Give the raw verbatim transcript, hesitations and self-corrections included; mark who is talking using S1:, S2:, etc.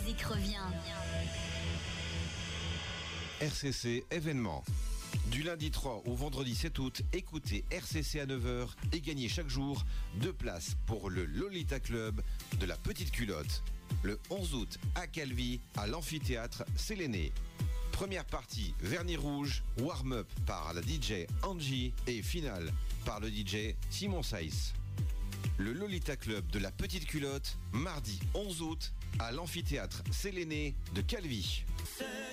S1: musique revient.
S2: R C C événement. Du lundi trois au vendredi sept août, écoutez R C C à neuf heures et gagnez chaque jour deux places pour le Lolita Club de la Petite Culotte. Le onze août à Calvi, à l'amphithéâtre Séléné. Première partie, vernis rouge, warm-up par la D J Angie et finale par le D J Simon Saïs. Le Lolita Club de la Petite Culotte, mardi onze août, à l'amphithéâtre Séléné de Calvi.